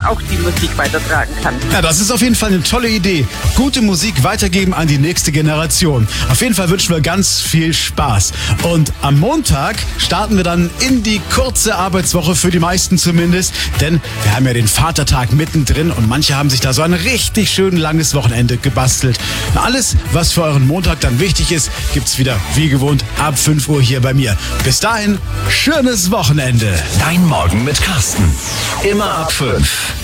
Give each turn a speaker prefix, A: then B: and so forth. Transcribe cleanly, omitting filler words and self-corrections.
A: auch die Musik weitertragen kann.
B: Ja, das ist auf jeden Fall eine tolle Idee. Gute Musik weitergeben an die nächste Generation. Auf jeden Fall wünschen wir ganz viel Spaß. Und am Montag starten wir dann in die kurze Arbeitswoche, für die meisten zumindest. Denn wir haben ja den Vatertag mittendrin und manche haben sich da so ein richtig schön langes Wochenende gebastelt. Alles, was für euren Montag dann wichtig ist, gibt's wieder wie gewohnt ab 5 Uhr hier bei mir. Bis dahin, schönes Wochenende.
C: Dein Morgen mit Carsten. Immer ab 5.